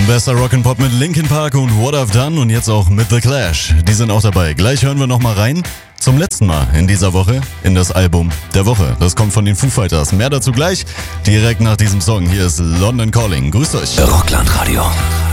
Bester Rock'n'Pop mit Linkin Park und What I've Done und jetzt auch mit The Clash. Die sind auch dabei. Gleich hören wir nochmal rein. Zum letzten Mal in dieser Woche in das Album der Woche. Das kommt von den Foo Fighters. Mehr dazu gleich direkt nach diesem Song. Hier ist London Calling. Grüßt euch. Rockland Radio.